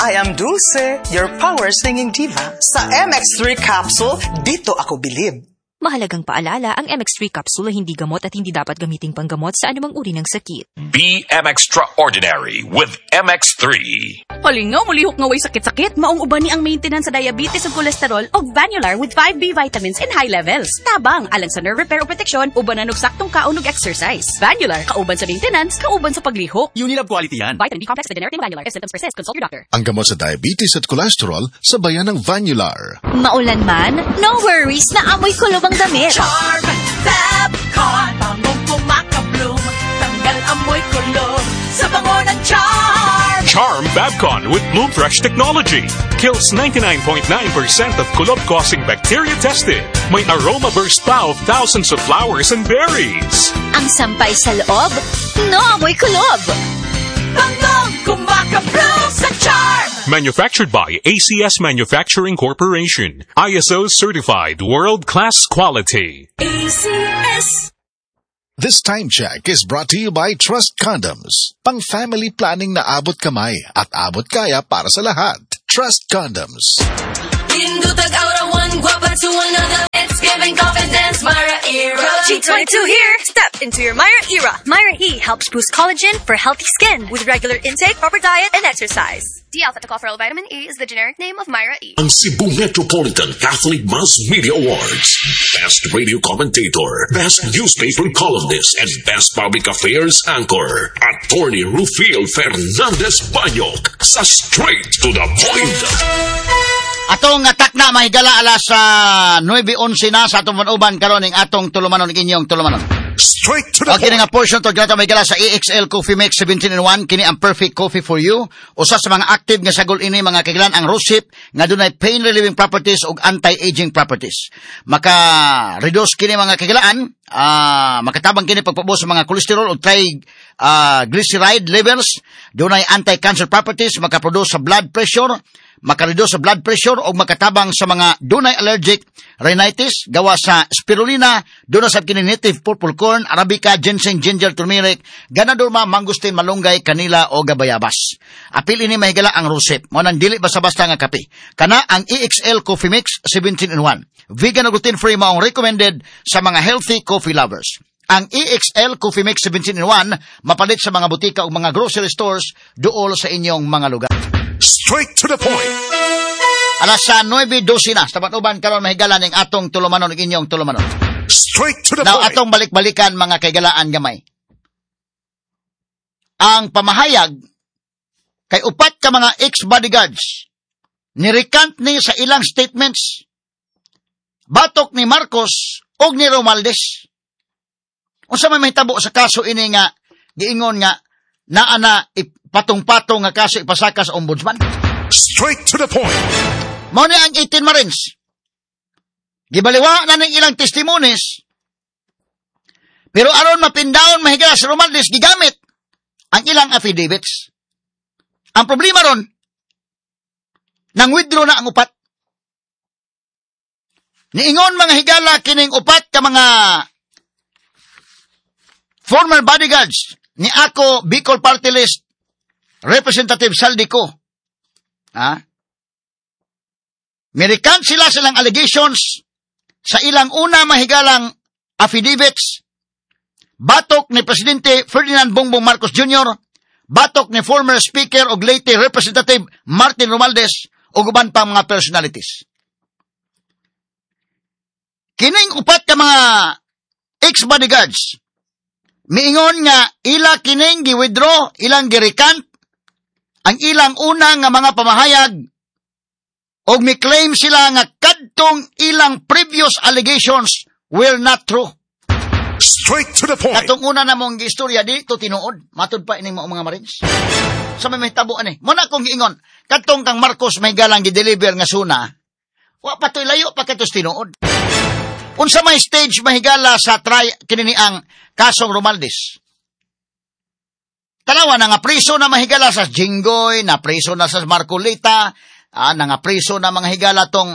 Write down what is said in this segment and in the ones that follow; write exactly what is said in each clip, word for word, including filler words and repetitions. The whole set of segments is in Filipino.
I am Dulce, your power singing diva. Sa M X three capsule, dito ako bilib. Mahalagang paalala, ang M X three capsule ay hindi gamot at hindi dapat gamiting panggamot sa anumang uri ng sakit. Be M Extraordinary with M X three. Halinga, mulihok nga way sakit-sakit. Maong uban ni ang maintenance sa diabetes ug kolesterol og Vanular with five B vitamins in high levels. Tabang, alang sa nerve repair o protection, ubanan og saktong kaon ug exercise. Vanular, kauban sa maintenance, kauban sa paglihok. Unilab quality yan. Vitamin B complex na generic ng Vanular. If symptoms persist, consult your doctor. Ang gamot sa diabetes at cholesterol, sabayan ng Vanular. Maulan man, no worries na amoy kulob ang damit. Charm Fabcon, bangong kumakabloom, tanggal amoy kulob sa bango ng Charm. Charm Fabcon with Bloom Fresh technology kills ninety-nine point nine percent of kulob-causing bacteria tested. May aroma burst pa of thousands of flowers and berries. Ang sampay sa loob, no amoy kulob. Bangong kumakabloom sa Charm. Manufactured by A C S Manufacturing Corporation. I S O certified world-class quality. A C S. This time check is brought to you by Trust Condoms. Pang family planning na abot kamay at abot kaya para sa lahat. Trust Condoms. Indutag aura one guapa to another. It's giving confidence, Myra era. G twenty-two here. Step into your Myra era. Myra E helps boost collagen for healthy skin with regular intake, proper diet, and exercise. D-alpha tocopherol vitamin E is the generic name of Myra E. Ang Cebu Metropolitan Catholic Mass Media Awards. Best Radio Commentator, Best Newspaper Columnist, and Best Public Affairs Anchor. Attorney Rufil Fernandez Banyok sa Straight to the Point. Atong atak na mahigala alas sa nine eleven na sa atong manuban karon ning atong tulumanon inyong tulumanon. Straight to the okay, point. Okay, nga portion to gata mahigala sa E X L Coffee Mix seventeen in one kini ang perfect coffee for you. Usa sa mga active nga sagol ini mga kailan ang rosehip nga dunay pain relieving properties ug anti-aging properties. Maka reduce kini mga kailan ah uh, makatabang kini pagpabos sa mga cholesterol ug tri uh, glyceride levels, dunay anti-cancer properties, makaproduce sa blood pressure, makareduce sa blood pressure o makatabang sa mga dunay allergic rhinitis gawa sa spirulina, dunay sa kini native purple corn, arabica, ginseng, ginger, turmeric, ganadorma, mangustin, malunggay, kanila o gabayabas. Apil ini mahigala ang rosehip. Mo nang dili basta-basta nga kape. Kana ang E X L Coffee Mix seventeen in one. Vegan o gluten-free maong recommended sa mga healthy coffee lovers. Ang E X L Coffee Mix seventeen in one mapalit sa mga butika o mga grocery stores duol sa inyong mga lugar. Straight to the point. Alas sa nine twelve na, sa patuban karon mahigala ning atong tulumanon ug inyong tulumanon. Straight to the Now, point. atong balik-balikan mga kaigalaan gamay. Ang pamahayag kay upat ka mga ex-bodyguards ni-recant ni sa ilang statements batok ni Marcos ug ni Romualdez. Unsa may mahitabo sa kaso ini nga giingon nga naa na patong-patong nga kaso ipasaka sa ombudsman? Straight to the point. Mao ni ang eighteen Marines. Gibaliwa na ning ilang testimonies. Pero aron mapindawon mahigala sa Romualdez gigamit ang ilang affidavits. Ang problema ron nang withdraw na ang upat. Niingon mga higala kining upat ka mga former bodyguards ni ako Bicol Party List Representative Saldico. Ha? Merikan sila silang allegations sa ilang una mahigalang affidavits. Batok ni Presidente Ferdinand Bongbong Marcos Junior, batok ni former Speaker o late Representative Martin Romualdez o uban pang mga personalities. Kining upat ka mga ex-bodyguards, miingon nga ila kining gi-withdraw, ilang gi-recant, ang ilang una nga mga pamahayag, o mi-claim sila nga kadtong ilang previous allegations were not true. Straight to the point. Katong una na mong istorya dito tinuod, matud pa ining mga Marines. Sa may mahitabo ani. Muna kong giingon, katong kang Marcos may galang gi-deliver nga suna, wa patoy layo pa katos tinuod. Unsa may stage mahigala sa try kinini ang kasong Romualdez. Tanawa na nga priso na mahigala sa Jinggoy, na priso na sa Marcolita, ah, na nga priso na mga higala tong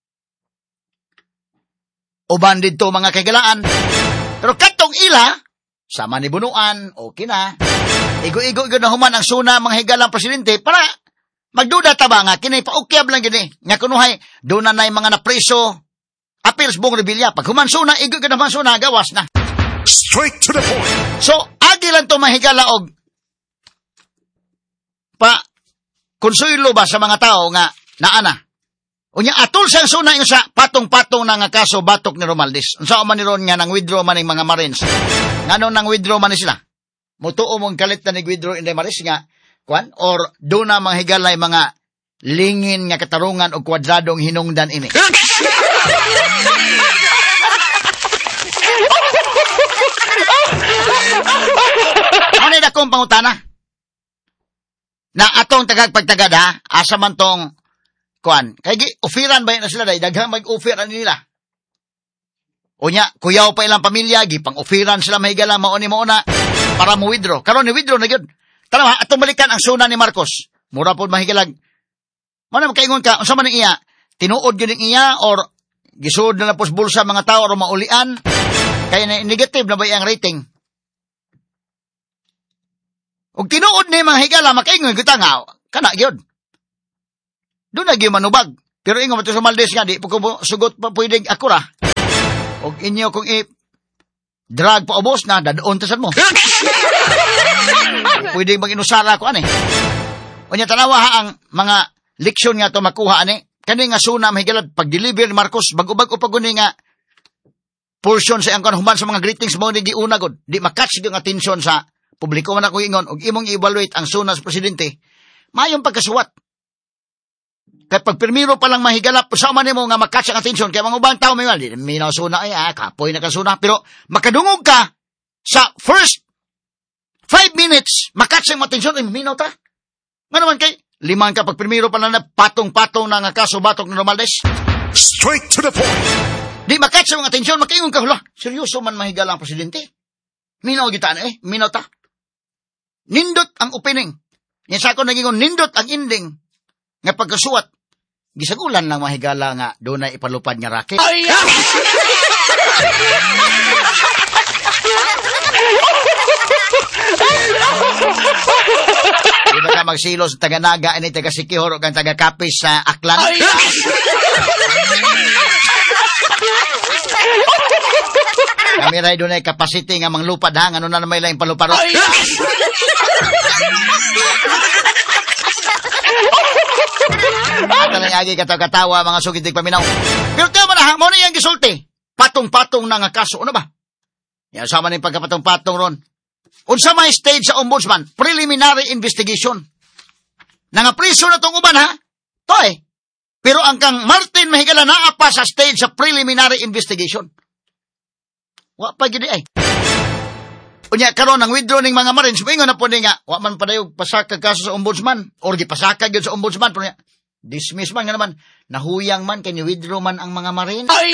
uban dito mga kagalaan. Pero katong ila, sama ni Bunuan, okay na. Igo-igo-igo na human ang suna mga higalang presidente para Magduda ta ba nga, kinay paukyab lang gini. Nga kunuhay, doon na na yung mga napreso, appeals buong rebilya. Pag humansuna, igo ka na mansuna, gawas na. Straight to the point. So, agi lang to mahigala og pa konsuelo ba sa mga tao nga naana. Unya atol sa suna yung sa patong-patong na nga kaso batok ni Romualdez. Unsa man ni ron nga nang withdraw man ng mga Marines. Ngano nang withdraw man ni sila? Mutuo mong galit na ni withdraw in the Marines nga kwan or do na mga higala yung mga lingin nga katarungan o kwadradong hinungdan ini. Ano na akong pangutana? Na atong tagagpagtagad ha, asa man tong kuan. Kaya ufiran ba na sila dahil daghang mag-ufiran nila. Unya, kuyaw pa ilang pamilya, gipang ufiran sila mahigala mauni mo na para mo withdraw. Karon ni withdraw na gyud. Tara ha, atong balikan ang suna ni Marcos. Mura po mahigalag. Mana makaingon ka, unsa man iya? Tinuod gyud iya or gisud na pos bulsa mga tao or maulian? Kaya na negative na ba ang rating? Og tinuod ni mga higala makaingon kita nga kana gyud. Doon na gyud manubag. Pero ingon mo to sa Romualdez nga di po ko sugot pa pwedeng akura. Og inyo kung i drag pa ubos na dadoon tasan mo. Pwedeng mag-inusara ko ani. Unya tanawa ha ang mga leksyon nga to makuha ani. Kani nga suna mahigala pag deliver ni Marcos bag-ubag upag guni nga portion sa ang human sa mga greetings mo ni giuna gud. Di makatch gyud nga atensyon sa publiko man ako ingon og imong i-evaluate ang suna sa presidente. Mayong pagkasuwat. Kaya pag pirmiro pa lang mahigalap, sa man mo nga makatch ang atensyon, kaya mga ubang tao may wala, minaw suna, ay, ah, kapoy na kasuna. Pero makadungog ka sa first five minutes, makatch ang atensyon, ay, minaw ta. Nga naman kay, liman ka pag pirmiro pa lang na patong-patong na nga kaso batok ni Romualdez. Straight to the point. Di makatch ang atensyon, makaingon ka, hula, seryoso man mahigala ang presidente. Minaw gitaan, eh, minaw ta. Nindot ang opening. Yan sa ako nagingon, nindot ang ending. Nga pagkasuwat, gisagulan lang mahigala nga doon na ipalupad nga racket. Ay! Di ba ka magsilos sa taga-naga ini taga-Sikihor o kang taga-Kapis sa Aklan? Ay! Kami rin doon ay capacity nga manglupad ha, ano na naman lang paluparo. Ay! At na agi katawa-katawa mga sugitig paminaw. Pero tayo man ha, mo na yung gisulti. Patong-patong na nga kaso. Ano ba? Yan, sama na yung pagkapatong-patong ron. Unsa may stage sa ombudsman? Preliminary investigation. Nangapriso na tong uban ha? To eh. Pero ang kang Martin mahigala naa pa sa stage sa preliminary investigation. Wa pa gidi ay. Unya karon ang withdraw ning mga Marines, moingon na po ni nga, wa man padayog pasaka kaso sa ombudsman or gipasaka gyud sa ombudsman pero dismiss man nga naman, nahuyang man kay ni withdraw man ang mga Marines. Ay!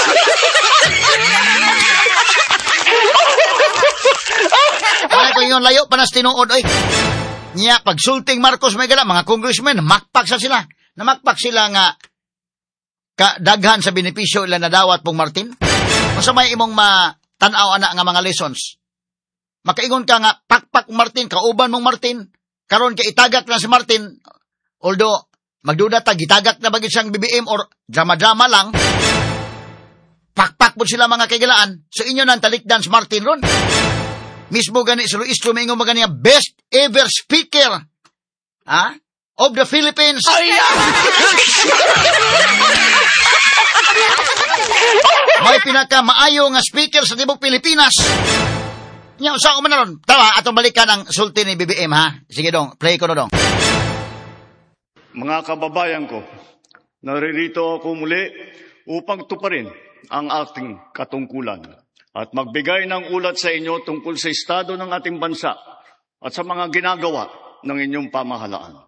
Ay ko yon layo panas tinuod oy. Nya pagsulting Marcos may gala mga congressmen makpak sa sila. Namakpak sila nga kadaghan sa benepisyo ila nadawat pong Martin. Unsa may imong ma-tan-aw ana nga mga lessons? Makaingon ka nga, pakpak Martin, kauban mong Martin, karon kay itagak na si Martin, although, magduda ta, gitagak na bagay siyang B B M or drama-drama lang, pakpak po sila mga kaigalaan, so inyo nang talikdan si Martin ron. Mismo gani, si Luis Tumingo magani best ever speaker, ha? Of the Philippines. Ay, may pinaka maayo nga speaker sa tibok Pilipinas. Nya usa ko man ron. Tawa atong balikan ang sulti ni B B M ha. Sige dong, play ko no dong. Mga kababayan ko, naririto ako muli upang tuparin ang ating katungkulan at magbigay ng ulat sa inyo tungkol sa estado ng ating bansa at sa mga ginagawa ng inyong pamahalaan.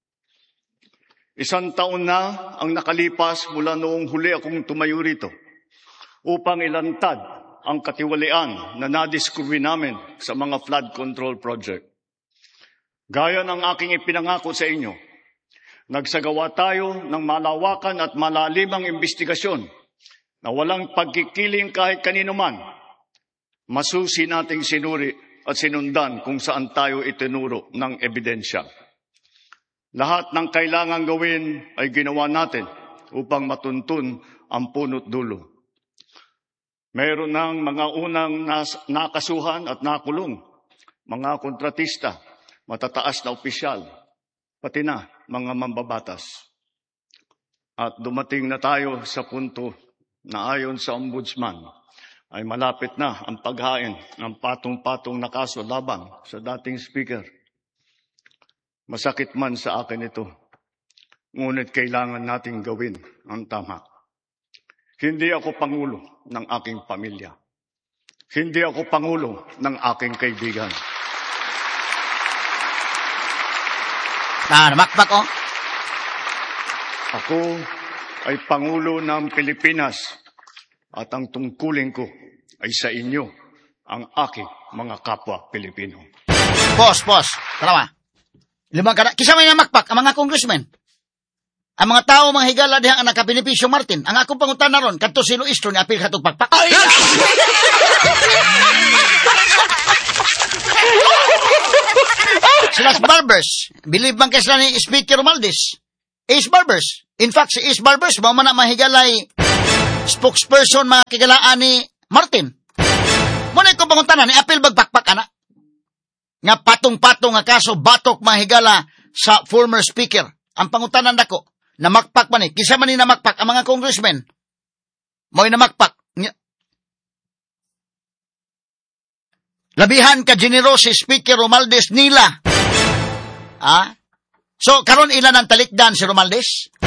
Isang taon na ang nakalipas mula noong huli akong tumayo rito upang ilantad ang katiwalian na nadiskubre namin sa mga flood control project. Gaya ng aking ipinangako sa inyo, nagsagawa tayo ng malawakan at malalimang investigasyon na walang pagkikiling kahit kanino man. Masusi nating sinuri at sinundan kung saan tayo itinuro ng ebidensya. Lahat ng kailangang gawin ay ginawa natin upang matuntun ang punot dulo. Mayroon ng mga unang nas- nakasuhan at nakulong, mga kontratista, matataas na opisyal, pati na mga mambabatas. At dumating na tayo sa punto na ayon sa ombudsman ay malapit na ang paghain ng patong-patong na kaso laban sa dating speaker. Masakit man sa akin ito, ngunit kailangan nating gawin ang tama. Hindi ako pangulo ng aking pamilya. Hindi ako pangulo ng aking kaibigan. Na, makpak oh. Ako ay pangulo ng Pilipinas at ang tungkulin ko ay sa inyo, ang aking mga kapwa Pilipino. Boss, boss, tarawa. Limang kada, kisama niya makpak ang mga congressmen. Ang mga tao mga higala diha ang nakapinipisyo Martin. Ang akong pangutan na ron, kadto silo istro ni apil katong pakpak. Ay! Silas Barbers. Believe man kay sila ni Speaker Romualdez. Ace Barbers. In fact, si Ace Barbers, mao man ang mahigalay spokesperson mga kigalaan ni Martin. Muna ko panguntanan ni apil bagpakpak ana. Nga patong-patong nga kaso batok mahigala sa former speaker. Ang pangutanan nako na makpak man eh. Kisa man ni namakpak ang mga congressmen. Mo'y namakpak. Labihan ka generous si Speaker Romualdez nila. Ah? So, karon ilan ang talikdan si Romualdez?